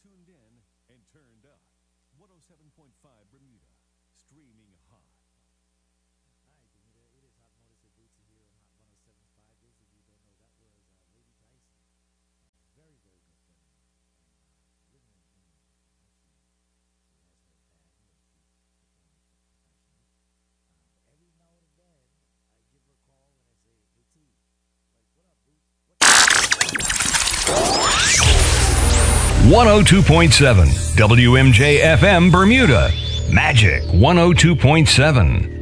tuned in and turned up. 107.5 Bermuda, streaming hot. Hi, Bermuda. It is Hot Motors with Bootsy here on Hot 107.5. Those of you who don't know, that was Lady Tyson. Very, very good friend of mine. And living in England. She has her band and she performs professionally. But every now and then, I give her a call and I say, hey, T, like, what up, Boots? 102.7 WMJ FM Bermuda. Magic 102.7.